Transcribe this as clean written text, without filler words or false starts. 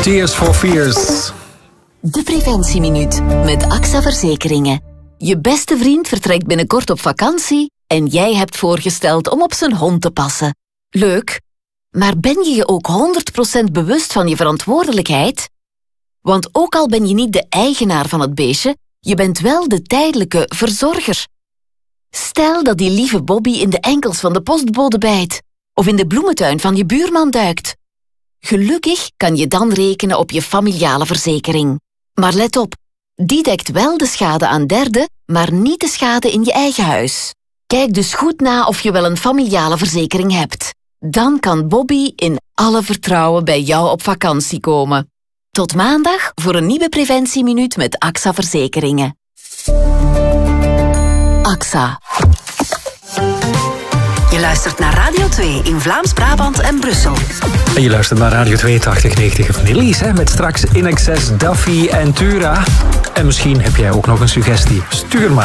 Tears for Fears. De Preventieminuut met AXA Verzekeringen. Je beste vriend vertrekt binnenkort op vakantie en jij hebt voorgesteld om op zijn hond te passen. Leuk, maar ben je je ook 100% bewust van je verantwoordelijkheid? Want ook al ben je niet de eigenaar van het beestje, je bent wel de tijdelijke verzorger. Stel dat die lieve Bobby in de enkels van de postbode bijt of in de bloementuin van je buurman duikt. Gelukkig kan je dan rekenen op je familiale verzekering. Maar let op, die dekt wel de schade aan derden, maar niet de schade in je eigen huis. Kijk dus goed na of je wel een familiale verzekering hebt. Dan kan Bobby in alle vertrouwen bij jou op vakantie komen. Tot maandag voor een nieuwe Preventieminuut met AXA Verzekeringen. AXA. Je luistert naar Radio 2 in Vlaams-Brabant en Brussel. En je luistert naar Radio 8290 van Elise, hè, met straks In Excess, Duffy en Tura. En misschien heb jij ook nog een suggestie. Stuur maar.